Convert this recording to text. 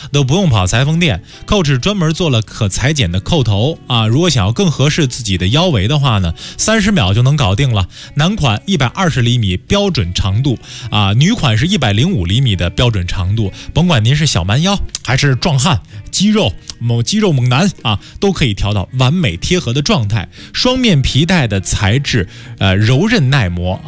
都不用跑裁缝店。Coach 专门做了可裁剪的扣头啊，如果想要更合适自己的腰围的话呢，30秒就能搞定了。男款120厘米标准长度啊，女款是105厘米的标准长度。甭管您是小蛮腰还是壮汉、肌肉猛男啊，都可以调到完美贴合的状态。双面皮带的材质柔韧耐磨